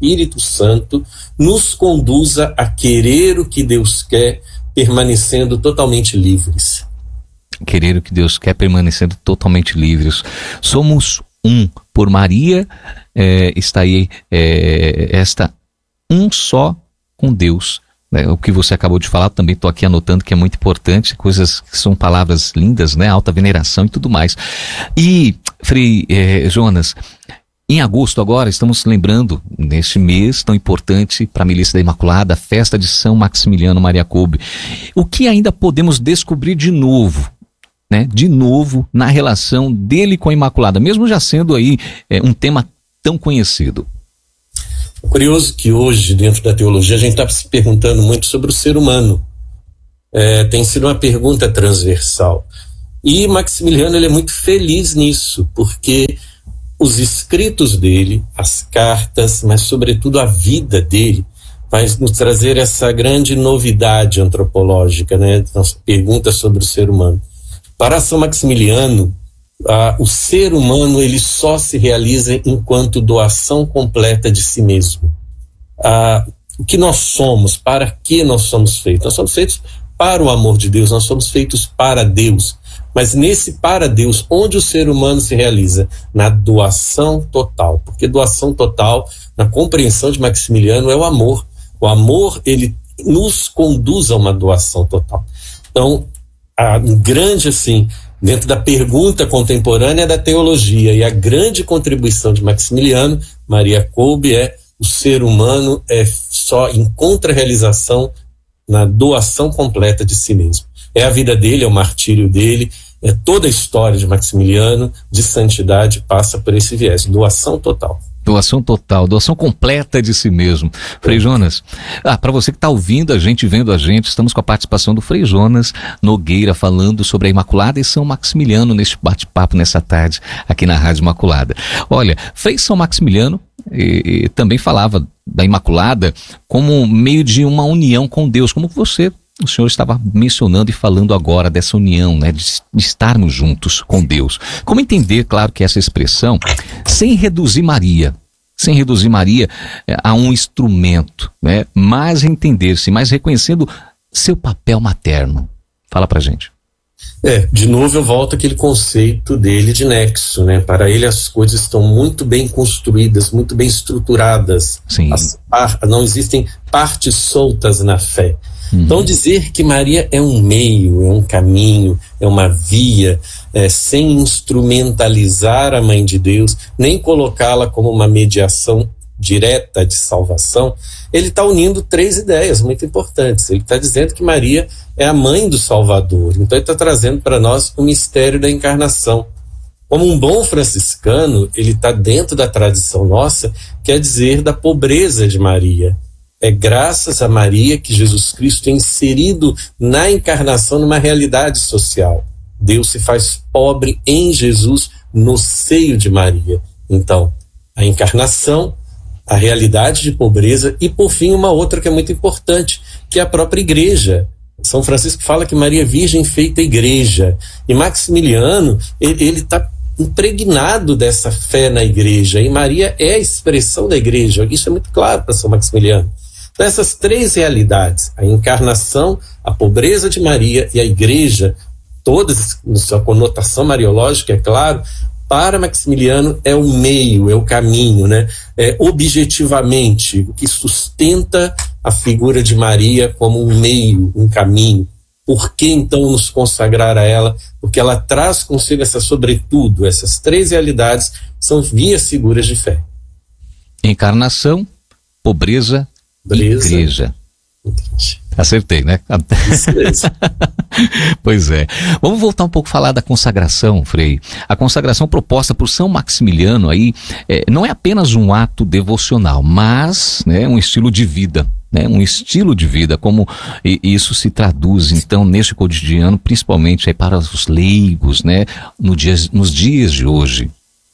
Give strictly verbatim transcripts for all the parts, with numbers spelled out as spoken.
Espírito Santo nos conduza a querer o que Deus quer, permanecendo totalmente livres. Querer o que Deus quer, permanecendo totalmente livres. Somos um. Por Maria é, está aí é, esta um só com Deus. Né? O que você acabou de falar, também estou aqui anotando que é muito importante, coisas que são palavras lindas, né? Alta veneração e tudo mais. E, Frei é, Jonas, em agosto agora estamos lembrando, neste mês tão importante para a Milícia da Imaculada, a festa de São Maximiliano Maria Kolbe. O que ainda podemos descobrir de novo, né? De novo na relação dele com a Imaculada, mesmo já sendo aí é, um tema tão conhecido? É curioso que hoje, dentro da teologia, a gente está se perguntando muito sobre o ser humano. É, tem sido uma pergunta transversal. E Maximiliano ele é muito feliz nisso, porque os escritos dele, as cartas, mas sobretudo a vida dele, vai nos trazer essa grande novidade antropológica, né? Nossa pergunta sobre o ser humano. Para São Maximiliano, ah, o ser humano ele só se realiza enquanto doação completa de si mesmo. Ah, o que nós somos, para que nós somos feitos? Nós somos feitos para o amor de Deus, nós somos feitos para Deus. Mas nesse para Deus, onde o ser humano se realiza? Na doação total. Porque doação total, na compreensão de Maximiliano, é o amor. O amor, ele nos conduz a uma doação total. Então, a grande, assim, dentro da pergunta contemporânea da teologia, e a grande contribuição de Maximiliano Maria Kolbe é: o ser humano é só encontra realização na doação completa de si mesmo. É a vida dele, é o martírio dele, é toda a história de Maximiliano de santidade passa por esse viés, doação total. Doação total, doação completa de si mesmo. Frei Jonas, ah, para você que está ouvindo a gente, vendo a gente, estamos com a participação do Frei Jonas Nogueira falando sobre a Imaculada e São Maximiliano neste bate-papo nessa tarde aqui na Rádio Imaculada. Olha, Frei São Maximiliano e, e também falava da Imaculada como meio de uma união com Deus, como você, o senhor estava mencionando e falando agora dessa união, né, de, de estarmos juntos com Deus. Como entender, claro, que essa expressão, sem reduzir Maria, sem reduzir Maria é, a um instrumento, né, mas entender-se, mas reconhecendo seu papel materno. Fala pra gente. É, de novo eu volto àquele conceito dele de nexo, né? Para ele as coisas estão muito bem construídas, muito bem estruturadas. Sim. As, não existem partes soltas na fé. Uhum. Então dizer que Maria é um meio, é um caminho, é uma via, é, sem instrumentalizar a Mãe de Deus, nem colocá-la como uma mediação direta de salvação, ele está unindo três ideias muito importantes. Ele está dizendo que Maria é a mãe do Salvador, então ele está trazendo para nós o mistério da encarnação. Como um bom franciscano, ele está dentro da tradição nossa, quer dizer da pobreza de Maria. É graças a Maria que Jesus Cristo é inserido na encarnação numa realidade social. Deus se faz pobre em Jesus, no seio de Maria. Então, a encarnação, a realidade de pobreza e, por fim, uma outra que é muito importante, que é a própria igreja. São Francisco fala que Maria é virgem feita igreja. E Maximiliano, ele está impregnado dessa fé na igreja. E Maria é a expressão da igreja. Isso é muito claro para São Maximiliano. Então, essas três realidades, a encarnação, a pobreza de Maria e a igreja, todas na sua conotação mariológica, é claro, para Maximiliano é o meio, é o caminho, né? É objetivamente o que sustenta a figura de Maria como um meio, um caminho. Por que então nos consagrar a ela? Porque ela traz consigo essa sobretudo, essas três realidades são vias seguras de fé. Encarnação, pobreza, pobreza e igreja. Acertei, né? Isso mesmo. Pois é. Vamos voltar um pouco a falar da consagração, Frei. A consagração proposta por São Maximiliano aí é, não é apenas um ato devocional, mas né, um estilo de vida, né, um estilo de vida, como isso se traduz então neste cotidiano, principalmente aí para os leigos, né, no dia, nos dias de hoje.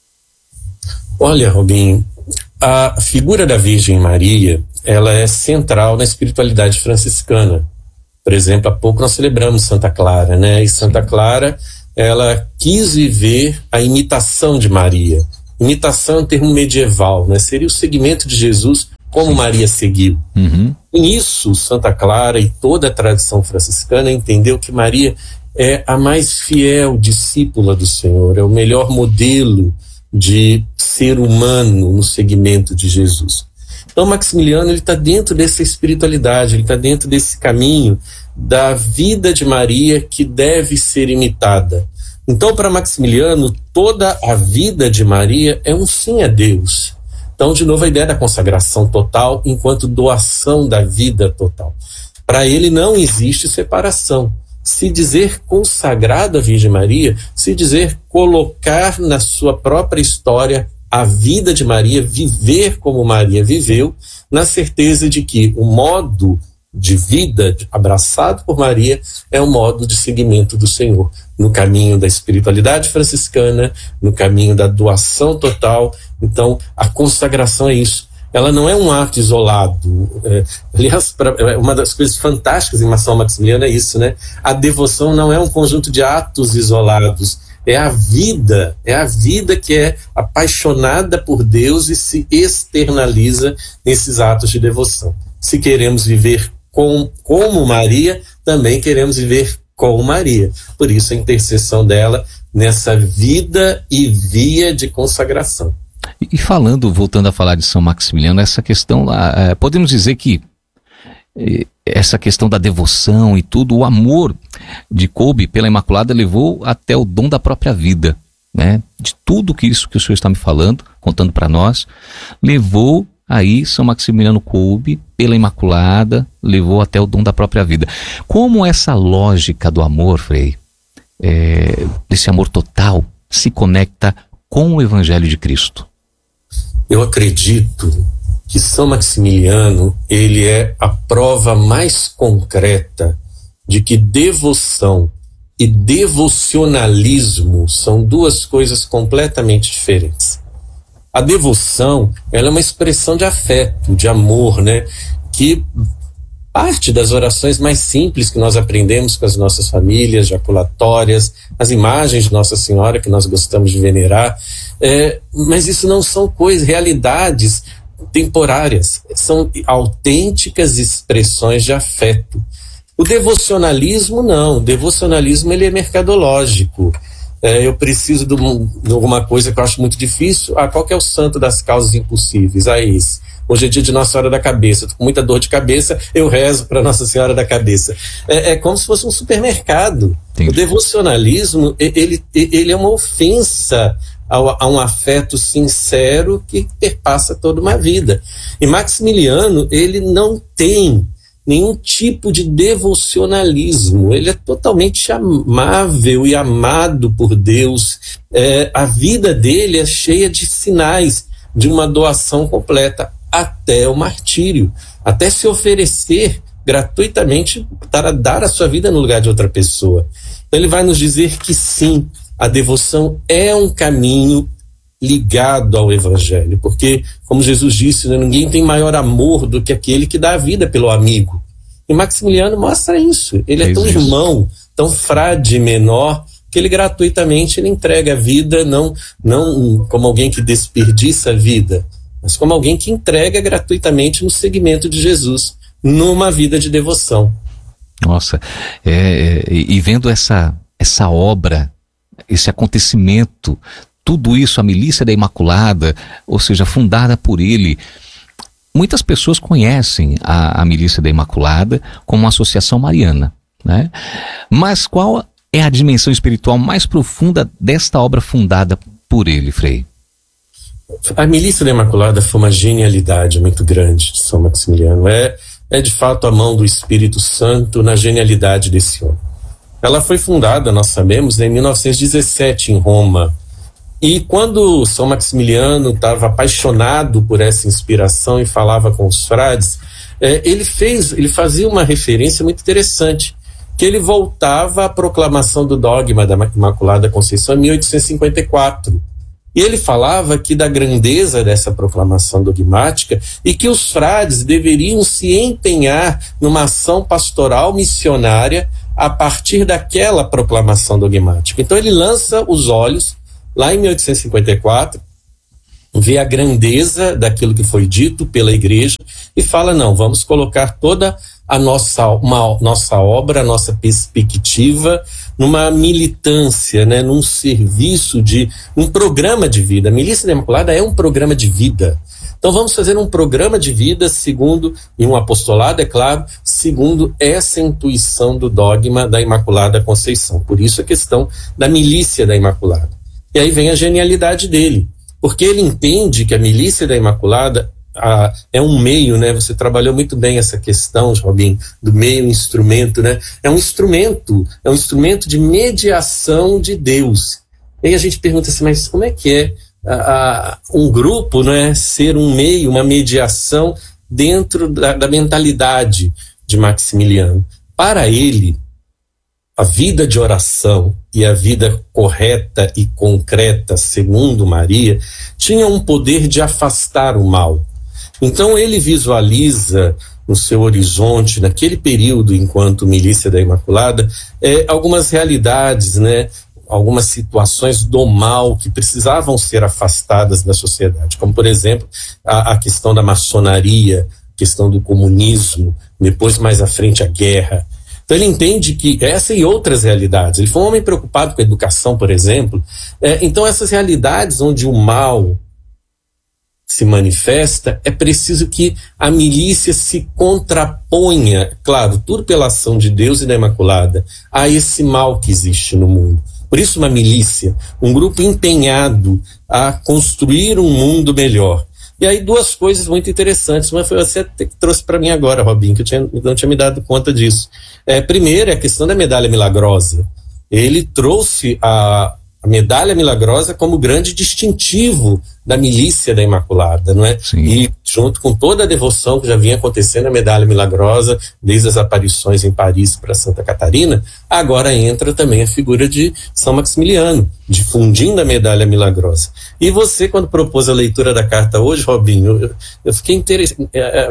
Olha, Robinho, a figura da Virgem Maria, ela é central na espiritualidade franciscana. Por exemplo, há pouco nós celebramos Santa Clara, né? E Santa Clara, ela quis viver a imitação de Maria. Imitação é um termo medieval, né? Seria o seguimento de Jesus como Sim. Maria seguiu. Uhum. Nisso, Santa Clara e toda a tradição franciscana entendeu que Maria é a mais fiel discípula do Senhor, é o melhor modelo de ser humano no segmento de Jesus. Então, Maximiliano ele está dentro dessa espiritualidade, ele está dentro desse caminho da vida de Maria que deve ser imitada. Então, para Maximiliano, toda a vida de Maria é um sim a Deus. Então, de novo, a ideia da consagração total enquanto doação da vida total. Para ele não existe separação. Se dizer consagrado à Virgem Maria, se dizer colocar na sua própria história a vida de Maria, viver como Maria viveu, na certeza de que o modo de vida abraçado por Maria é o modo de seguimento do Senhor, no caminho da espiritualidade franciscana, no caminho da doação total. Então, a consagração é isso. Ela não é um ato isolado. É, aliás, pra, uma das coisas fantásticas em São Maximiliano é isso, né? A devoção não é um conjunto de atos isolados, é a vida, é a vida que é apaixonada por Deus e se externaliza nesses atos de devoção. Se queremos viver com, como Maria, também queremos viver com Maria. Por isso a intercessão dela nessa vida e via de consagração. E falando, voltando a falar de São Maximiliano, essa questão lá, é, podemos dizer que é, essa questão da devoção e tudo, o amor de Kolbe pela Imaculada levou até o dom da própria vida, né? De tudo que isso que o senhor está me falando, contando para nós, levou aí São Maximiliano Kolbe pela Imaculada, levou até o dom da própria vida. Como essa lógica do amor, Frei, é, desse amor total, se conecta com o Evangelho de Cristo? Eu acredito que São Maximiliano, ele é a prova mais concreta de que devoção e devocionalismo são duas coisas completamente diferentes. A devoção, ela é uma expressão de afeto, de amor, né? Que parte das orações mais simples que nós aprendemos com as nossas famílias, jaculatórias, as imagens de Nossa Senhora que nós gostamos de venerar, é, mas isso não são coisas, realidades temporárias, são autênticas expressões de afeto. O devocionalismo não, o devocionalismo ele é mercadológico. É, eu preciso de, um, de alguma coisa que eu acho muito difícil. Ah, qual que é o santo das causas impossíveis? Ah, esse. Hoje é dia de Nossa Senhora da Cabeça. Estou com muita dor de cabeça, eu rezo para Nossa Senhora da Cabeça. É, é como se fosse um supermercado. Entendi. O devocionalismo, ele, ele é uma ofensa a, a um afeto sincero que perpassa toda uma vida. E Maximiliano, ele não tem nenhum tipo de devocionalismo, ele é totalmente amável e amado por Deus. É, a vida dele é cheia de sinais de uma doação completa, até o martírio, até se oferecer gratuitamente para dar a sua vida no lugar de outra pessoa. Então ele vai nos dizer que sim, a devoção é um caminho ligado ao Evangelho, porque, como Jesus disse, né, ninguém tem maior amor do que aquele que dá a vida pelo amigo. E Maximiliano mostra isso. Ele é, é tão isso. irmão, tão frade menor, que ele gratuitamente ele entrega a vida, não, não como alguém que desperdiça a vida, mas como alguém que entrega gratuitamente no seguimento de Jesus, numa vida de devoção. Nossa, é, é, e vendo essa, essa obra, esse acontecimento, tudo isso, a Milícia da Imaculada, ou seja, fundada por ele. Muitas pessoas conhecem a, a Milícia da Imaculada como uma associação mariana, né? Mas qual é a dimensão espiritual mais profunda desta obra fundada por ele, Frei? A Milícia da Imaculada foi uma genialidade muito grande de São Maximiliano. É, é de fato a mão do Espírito Santo na genialidade desse homem. Ela foi fundada, nós sabemos, em mil novecentos e dezessete em Roma. E quando São Maximiliano estava apaixonado por essa inspiração e falava com os frades, é, ele fez, ele fazia uma referência muito interessante, que ele voltava à proclamação do dogma da Imaculada Conceição em mil oitocentos e cinquenta e quatro. E ele falava que da grandeza dessa proclamação dogmática e que os frades deveriam se empenhar numa ação pastoral missionária a partir daquela proclamação dogmática. Então ele lança os olhos lá em mil oitocentos e cinquenta e quatro, vê a grandeza daquilo que foi dito pela igreja e fala, não, vamos colocar toda a nossa, uma, nossa obra, a nossa perspectiva numa militância, né, num serviço de um programa de vida. A Milícia da Imaculada é um programa de vida. Então vamos fazer um programa de vida segundo, e um apostolado, é claro, segundo essa intuição do dogma da Imaculada Conceição. Por isso a questão da Milícia da Imaculada. E aí vem a genialidade dele, porque ele entende que a Milícia da Imaculada a, é um meio, né? Você trabalhou muito bem essa questão, Robin, do meio instrumento, né? É um instrumento, é um instrumento de mediação de Deus. E aí a gente pergunta assim, mas como é que é a, a, um grupo, né, ser um meio, uma mediação dentro da, da mentalidade de Maximiliano? Para ele, a vida de oração e a vida correta e concreta, segundo Maria, tinha um poder de afastar o mal. Então ele visualiza no seu horizonte, naquele período, enquanto Milícia da Imaculada, é, algumas realidades, né, algumas situações do mal que precisavam ser afastadas da sociedade, como, por exemplo, a, a questão da maçonaria, a questão do comunismo, depois, mais à frente, a guerra. Então ele entende que essa e outras realidades, ele foi um homem preocupado com a educação, por exemplo, é, então essas realidades onde o mal se manifesta, é preciso que a milícia se contraponha, claro, tudo pela ação de Deus e da Imaculada, a esse mal que existe no mundo. Por isso uma milícia, um grupo empenhado a construir um mundo melhor. E aí duas coisas muito interessantes, uma foi você que trouxe para mim agora, Robin, que eu tinha, não tinha me dado conta disso. É, primeiro é a questão da medalha milagrosa. Ele trouxe a, a medalha milagrosa como grande distintivo da Milícia da Imaculada, não é? Sim. E junto com toda a devoção que já vinha acontecendo a medalha milagrosa, desde as aparições em Paris para Santa Catarina, agora entra também a figura de São Maximiliano, difundindo a medalha milagrosa. E você, quando propôs a leitura da carta hoje, Robinho, eu, eu fiquei interess... é,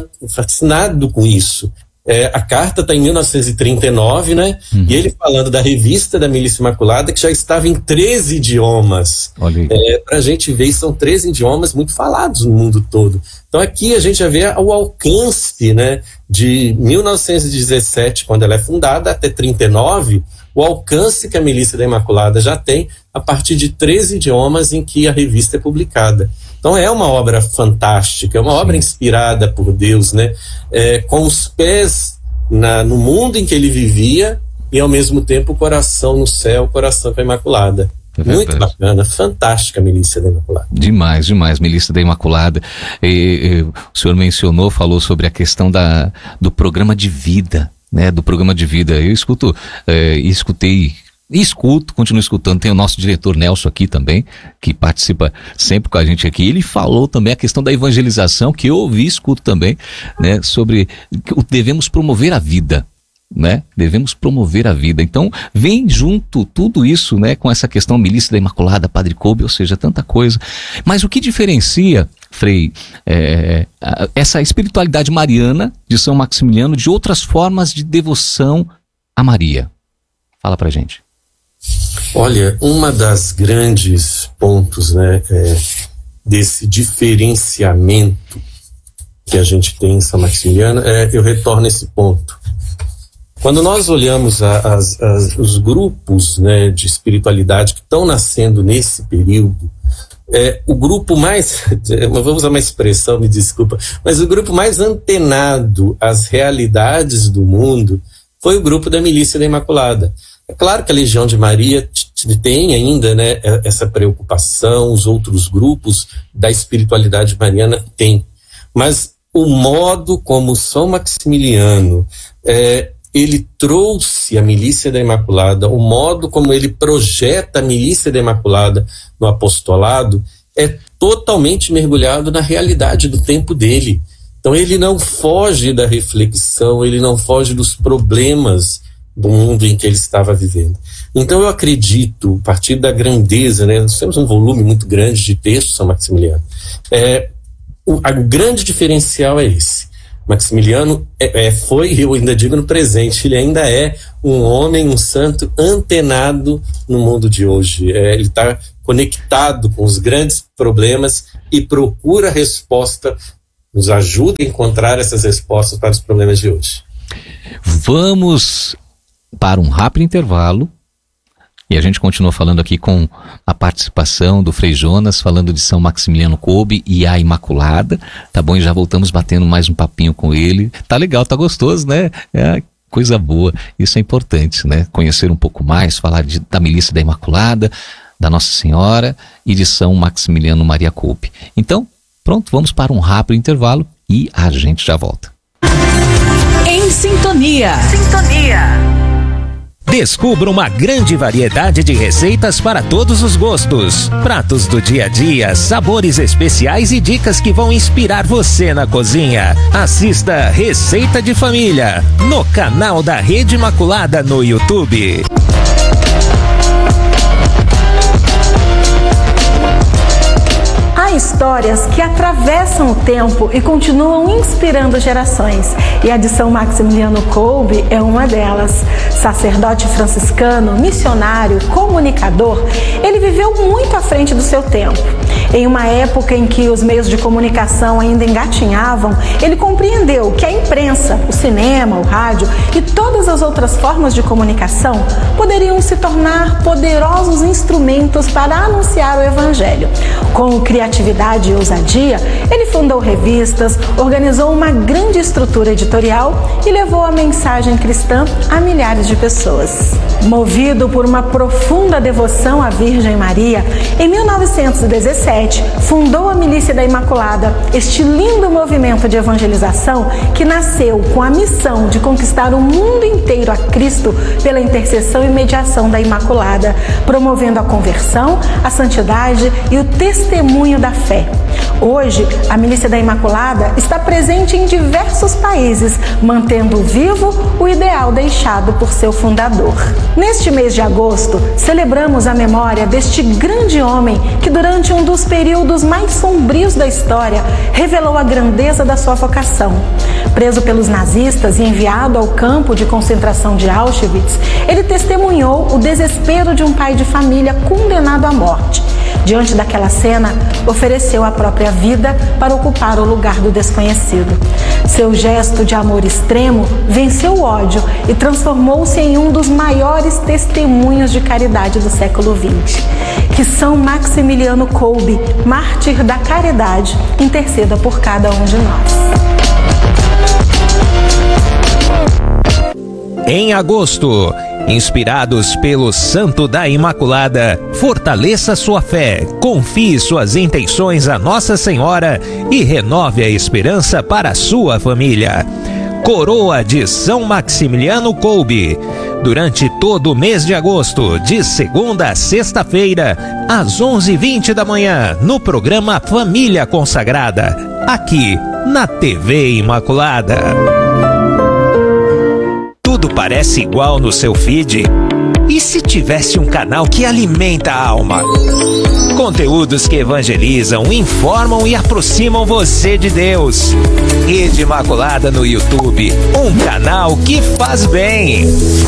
fascinado com isso. É, a carta está em mil novecentos e trinta e nove, né? Uhum. E ele falando da revista da Milícia Imaculada, que já estava em treze idiomas. É, para a gente ver, são treze idiomas muito falados no mundo todo. Então aqui a gente já vê o alcance, né, de mil novecentos e dezessete, quando ela é fundada, até trinta e nove, o alcance que a Milícia da Imaculada já tem a partir de treze idiomas em que a revista é publicada. Então é uma obra fantástica, é uma obra inspirada por Deus, né? É, com os pés na, no mundo em que ele vivia e ao mesmo tempo o coração no céu, o coração com a Imaculada. É muito bacana, fantástica a Milícia da Imaculada. Demais, demais, Milícia da Imaculada. E, e, o senhor mencionou, falou sobre a questão da, do programa de vida, né? Do programa de vida. Eu escuto, é, escutei... E escuto, continuo escutando, tem o nosso diretor Nelson aqui também, que participa sempre com a gente aqui. Ele falou também a questão da evangelização, que eu ouvi e escuto também, né, sobre que devemos promover a vida, né, devemos promover a vida. Então, vem junto tudo isso, né, com essa questão Milícia da Imaculada, Padre Kolbe, ou seja, tanta coisa. Mas o que diferencia, Frei, é, essa espiritualidade mariana de São Maximiliano de outras formas de devoção a Maria? Fala pra gente. Olha, uma das grandes pontos, né, é, desse diferenciamento que a gente tem em São Maximiliano, é, eu retorno a esse ponto. Quando nós olhamos a, as, as, os grupos, né, de espiritualidade que estão nascendo nesse período, é, o grupo mais, vou usar uma expressão, me desculpa, mas o grupo mais antenado às realidades do mundo foi o grupo da Milícia da Imaculada. É claro que a Legião de Maria tem ainda, né, essa preocupação, os outros grupos da espiritualidade mariana têm, mas o modo como São Maximiliano é, ele trouxe a Milícia da Imaculada, o modo como ele projeta a Milícia da Imaculada no apostolado é totalmente mergulhado na realidade do tempo dele. Então ele não foge da reflexão, ele não foge dos problemas do mundo em que ele estava vivendo. Então eu acredito, a partir da grandeza, né, nós temos um volume muito grande de textos São Maximiliano, é, o, o grande diferencial é esse. Maximiliano é, é, foi, eu ainda digo no presente, ele ainda é um homem, um santo antenado no mundo de hoje. É, ele está conectado com os grandes problemas e procura resposta nos ajuda a encontrar essas respostas para os problemas de hoje. Vamos para um rápido intervalo e a gente continua falando aqui com a participação do Frei Jonas, falando de São Maximiliano Kolbe e a Imaculada, tá bom? E já voltamos batendo mais um papinho com ele. Tá legal, tá gostoso, né? É coisa boa, isso é importante, né? Conhecer um pouco mais, falar de, da milícia da Imaculada, da Nossa Senhora e de São Maximiliano Maria Kolbe. Então, pronto, vamos para um rápido intervalo e a gente já volta. Em sintonia. Sintonia. Descubra uma grande variedade de receitas para todos os gostos. Pratos do dia a dia, sabores especiais e dicas que vão inspirar você na cozinha. Assista Receita de Família no canal da Rede Imaculada no YouTube. Há histórias que atravessam o tempo e continuam inspirando gerações. E a de São Maximiliano Kolbe é uma delas. Sacerdote franciscano, missionário, comunicador, ele viveu muito à frente do seu tempo. Em uma época em que os meios de comunicação ainda engatinhavam, ele compreendeu que a imprensa, o cinema, o rádio e todas as outras formas de comunicação poderiam se tornar poderosos instrumentos para anunciar o Evangelho. Com criatividade e ousadia, ele fundou revistas, organizou uma grande estrutura editorial e levou a mensagem cristã a milhares de pessoas. Movido por uma profunda devoção à Virgem Maria, em mil novecentos e dezessete, fundou a Milícia da Imaculada, este lindo movimento de evangelização que nasceu com a missão de conquistar o mundo inteiro a Cristo pela intercessão e mediação da Imaculada, promovendo a conversão, a santidade e o testemunho da fé. Hoje, a Milícia da Imaculada está presente em diversos países, mantendo vivo o ideal deixado por seu fundador. Neste mês de agosto, celebramos a memória deste grande homem que, durante um dos períodos mais sombrios da história, revelou a grandeza da sua vocação. Preso pelos nazistas e enviado ao campo de concentração de Auschwitz, ele testemunhou o desespero de um pai de família condenado à morte. Diante daquela cena, ofereceu a própria vida para ocupar o lugar do desconhecido. Seu gesto de amor extremo venceu o ódio e transformou-se em um dos maiores testemunhos de caridade do século vinte. Que São Maximiliano Kolbe, mártir da caridade, interceda por cada um de nós. Em agosto, inspirados pelo Santo da Imaculada, fortaleça sua fé, confie suas intenções a Nossa Senhora e renove a esperança para a sua família. Coroa de São Maximiliano Kolbe. Durante todo o mês de agosto, de segunda a sexta-feira, às onze e vinte da manhã, no programa Família Consagrada, aqui na T V Imaculada. Tudo parece igual no seu feed? E se tivesse um canal que alimenta a alma? Conteúdos que evangelizam, informam e aproximam você de Deus. Rede Imaculada no YouTube, um canal que faz bem.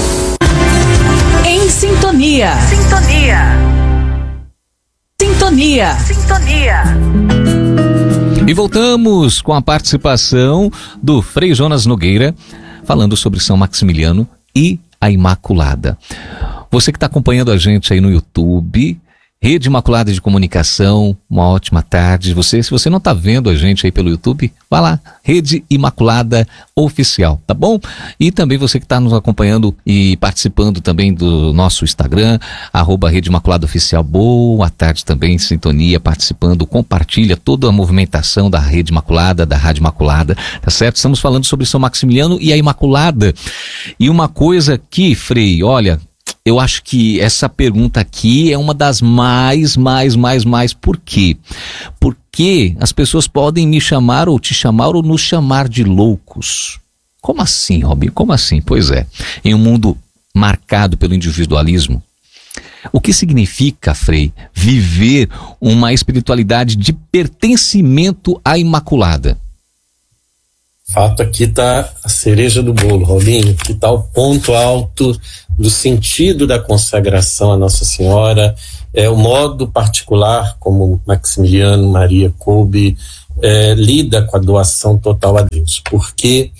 Em sintonia. Sintonia. Sintonia. Sintonia. E voltamos com a participação do Frei Jonas Nogueira, falando sobre São Maximiliano e a Imaculada. Você que está acompanhando a gente aí no YouTube, Rede Imaculada de Comunicação, uma ótima tarde. Você, se você não está vendo a gente aí pelo YouTube, vá lá, Rede Imaculada Oficial, tá bom? E também você que está nos acompanhando e participando também do nosso Instagram, arroba Rede Imaculada Oficial. Boa tarde também, em sintonia, participando, compartilha toda a movimentação da Rede Imaculada, da Rádio Imaculada, tá certo? Estamos falando sobre São Maximiliano e a Imaculada. E uma coisa que, Frei, olha, eu acho que essa pergunta aqui é uma das mais, mais, mais, mais. Por quê? Porque as pessoas podem me chamar ou te chamar ou nos chamar de loucos. Como assim, Robin? Como assim? Pois é, em um mundo marcado pelo individualismo, o que significa, Frei, viver uma espiritualidade de pertencimento à Imaculada? Fato, aqui está a cereja do bolo, Robinho, que está o ponto alto do sentido da consagração à Nossa Senhora, é o modo particular como Maximiliano Maria Kolbe é, lida com a doação total a Deus, porque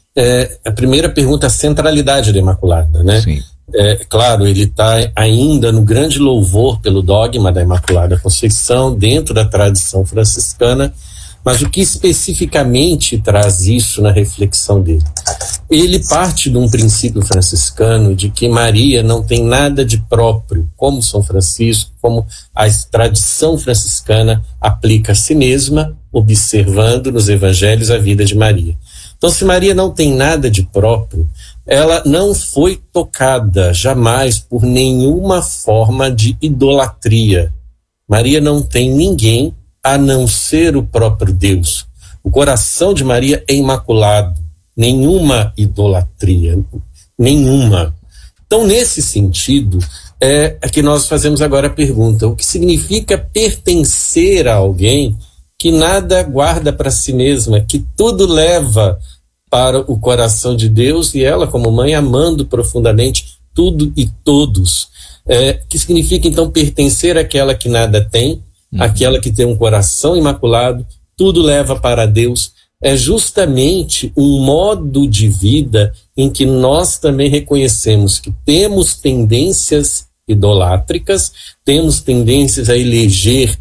é, a primeira pergunta é a centralidade da Imaculada, né? Sim. É, claro, ele está ainda no grande louvor pelo dogma da Imaculada Conceição, dentro da tradição franciscana, mas o que especificamente traz isso na reflexão dele? Ele parte de um princípio franciscano de que Maria não tem nada de próprio, como São Francisco, como a tradição franciscana aplica a si mesma, observando nos evangelhos a vida de Maria. Então, se Maria não tem nada de próprio, ela não foi tocada jamais por nenhuma forma de idolatria. Maria não tem ninguém a não ser o próprio Deus. O coração de Maria é imaculado, nenhuma idolatria, nenhuma. Então, nesse sentido, é, é que nós fazemos agora a pergunta: o que significa pertencer a alguém que nada guarda para si mesma, que tudo leva para o coração de Deus, e ela, como mãe, amando profundamente tudo e todos? É, que significa, então, pertencer àquela que nada tem, uhum. aquela que tem um coração imaculado, tudo leva para Deus. É justamente um modo de vida em que nós também reconhecemos que temos tendências idolátricas, temos tendências a eleger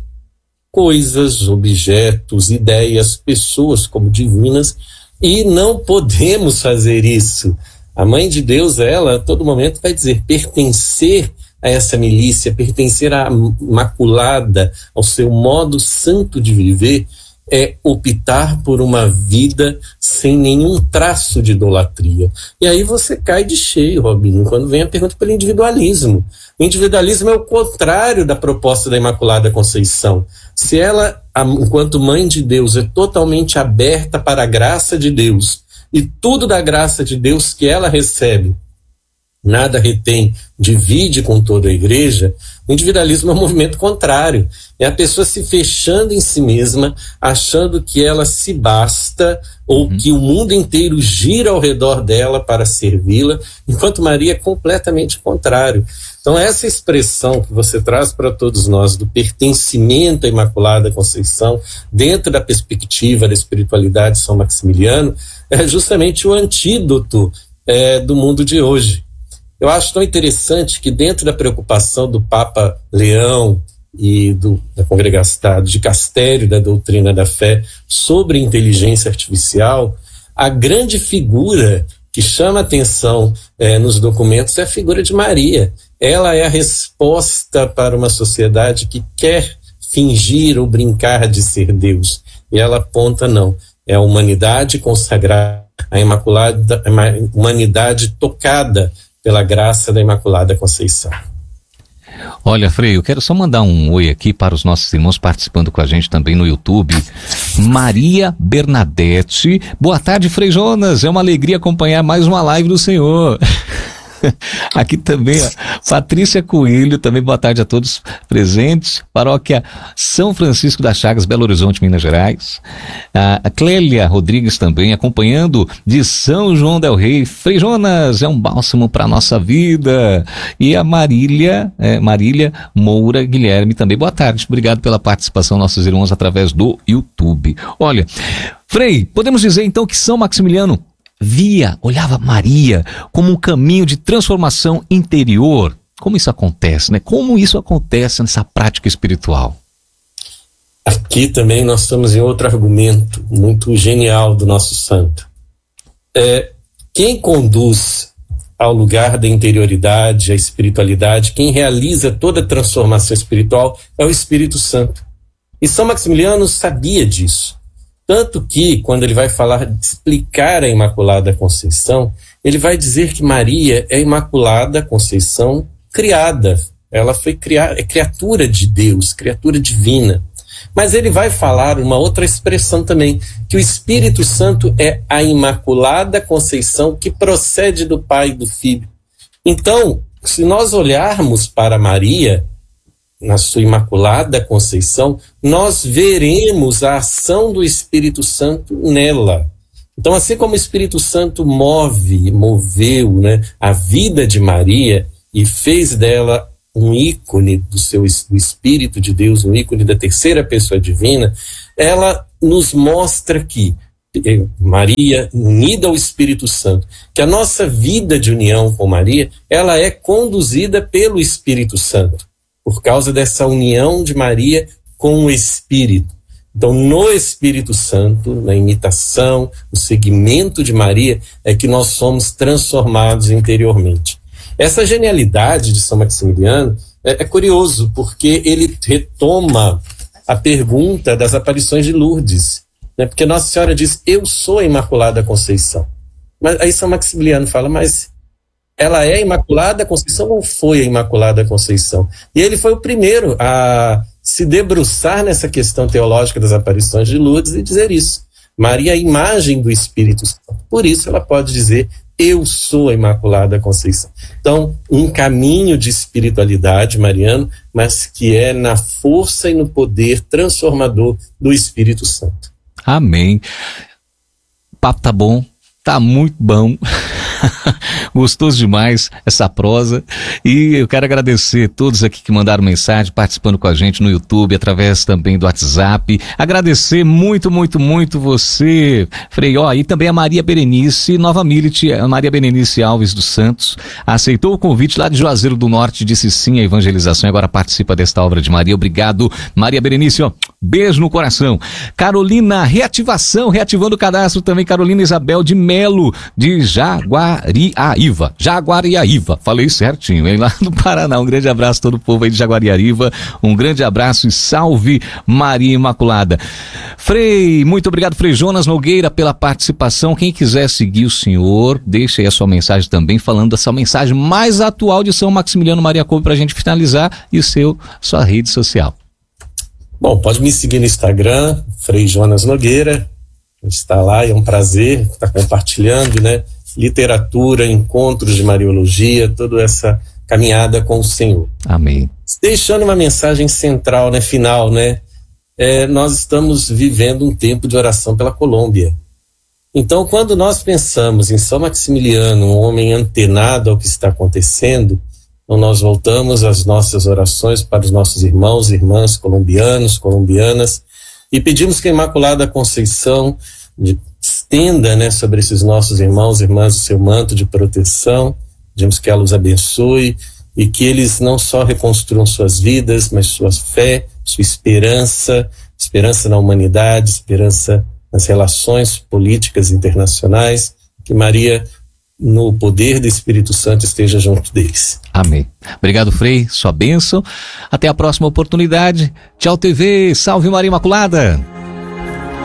coisas, objetos, ideias, pessoas como divinas, e não podemos fazer isso. A Mãe de Deus, ela, a todo momento vai dizer, pertencer a essa milícia, pertencer à Imaculada, ao seu modo santo de viver, é optar por uma vida sem nenhum traço de idolatria. E aí você cai de cheio, Robinho, quando vem a pergunta pelo individualismo. O individualismo é o contrário da proposta da Imaculada Conceição. Se ela, enquanto Mãe de Deus, é totalmente aberta para a graça de Deus, e tudo da graça de Deus que ela recebe, nada retém, divide com toda a igreja, o individualismo é um movimento contrário. É a pessoa se fechando em si mesma, achando que ela se basta, ou uhum. que o mundo inteiro gira ao redor dela para servi-la, enquanto Maria é completamente contrário. Então, essa expressão que você traz para todos nós do pertencimento à Imaculada Conceição, dentro da perspectiva da espiritualidade de São Maximiliano, é justamente o antídoto é, do mundo de hoje. Eu acho tão interessante que, dentro da preocupação do Papa Leão e do, da congregação de Castério da doutrina da fé sobre inteligência artificial, a grande figura que chama atenção é, nos documentos é a figura de Maria. Ela é a resposta para uma sociedade que quer fingir ou brincar de ser Deus. E ela aponta, não, é a humanidade consagrada, a Imaculada, a humanidade tocada pela graça da Imaculada Conceição. Olha, Frei, eu quero só mandar um oi aqui para os nossos irmãos participando com a gente também no YouTube. Maria Bernadette. Boa tarde, Frei Jonas. É uma alegria acompanhar mais uma live do Senhor. Aqui também, ó, Patrícia Coelho, também boa tarde a todos presentes. Paróquia São Francisco das Chagas, Belo Horizonte, Minas Gerais. A Clélia Rodrigues também acompanhando de São João del Rei. Frei Jonas é um bálsamo para a nossa vida. E a Marília, é, Marília Moura Guilherme também. Boa tarde, obrigado pela participação, nossos irmãos, através do YouTube. Olha, Frei, podemos dizer então que São Maximiliano via, olhava Maria como um caminho de transformação interior. Como isso acontece, né? Como isso acontece nessa prática espiritual? Aqui também nós estamos em outro argumento muito genial do nosso santo. É, quem conduz ao lugar da interioridade, a espiritualidade, quem realiza toda a transformação espiritual é o Espírito Santo. E São Maximiliano sabia disso. Tanto que, quando ele vai falar, explicar a Imaculada Conceição, ele vai dizer que Maria é a Imaculada Conceição criada. Ela foi criada, é criatura de Deus, criatura divina. Mas ele vai falar uma outra expressão também, que o Espírito Santo é a Imaculada Conceição que procede do Pai e do Filho. Então, se nós olharmos para Maria, na sua Imaculada Conceição, nós veremos a ação do Espírito Santo nela. Então, assim como o Espírito Santo move, moveu, né, a vida de Maria e fez dela um ícone do seu do Espírito de Deus, um ícone da terceira pessoa divina, ela nos mostra que Maria, unida ao Espírito Santo, que a nossa vida de união com Maria, ela é conduzida pelo Espírito Santo, por causa dessa união de Maria com o Espírito. Então, no Espírito Santo, na imitação, no seguimento de Maria, é que nós somos transformados interiormente. Essa genialidade de São Maximiliano é, é curioso, porque ele retoma a pergunta das aparições de Lourdes, né? Porque Nossa Senhora diz, eu sou a Imaculada Conceição. Mas aí São Maximiliano fala, mas ela é a Imaculada Conceição ou foi a Imaculada Conceição? E ele foi o primeiro a se debruçar nessa questão teológica das aparições de Lourdes e dizer isso. Maria é a imagem do Espírito Santo. Por isso ela pode dizer, eu sou a Imaculada Conceição. Então, um caminho de espiritualidade mariano, mas que é na força e no poder transformador do Espírito Santo. Amém. O papo tá bom, tá muito bom. Gostoso demais essa prosa. E eu quero agradecer a todos aqui que mandaram mensagem, participando com a gente no YouTube, através também do WhatsApp. Agradecer muito, muito, muito você, Frei. Ó, e também a Maria Berenice, Nova Milite, a Maria Berenice Alves dos Santos, aceitou o convite lá de Juazeiro do Norte, disse sim à evangelização e agora participa desta obra de Maria. Obrigado, Maria Berenice, ó. Beijo no coração. Carolina, reativação, reativando o cadastro também, Carolina Isabel de Melo, de Jaguariaíva. Jaguariaíva, falei certinho, hein? Lá no Paraná. Um grande abraço a todo o povo aí de Jaguariaíva. Um grande abraço e salve Maria Imaculada. Frei, muito obrigado, Frei Jonas Nogueira, pela participação. Quem quiser seguir o senhor, deixa aí a sua mensagem também, falando dessa mensagem mais atual de São Maximiliano Maria Kolbe pra gente finalizar e seu, sua rede social. Bom, pode me seguir no Instagram, Frei Jonas Nogueira. A gente está lá e é um prazer estar compartilhando, né? Literatura, encontros de Mariologia, toda essa caminhada com o Senhor. Amém. Deixando uma mensagem central, né? Final, né? É, nós estamos vivendo um tempo de oração pela Colômbia. Então, quando nós pensamos em São Maximiliano, um homem antenado ao que está acontecendo, então nós voltamos as nossas orações para os nossos irmãos e irmãs colombianos, colombianas, e pedimos que a Imaculada Conceição estenda, né, sobre esses nossos irmãos e irmãs o seu manto de proteção, pedimos que ela os abençoe e que eles não só reconstruam suas vidas, mas sua fé, sua esperança, esperança na humanidade, esperança nas relações políticas internacionais, que Maria, no poder do Espírito Santo, esteja junto deles. Amém. Obrigado, Frei, sua bênção. Até a próxima oportunidade. Tchau, T V. Salve Maria Imaculada.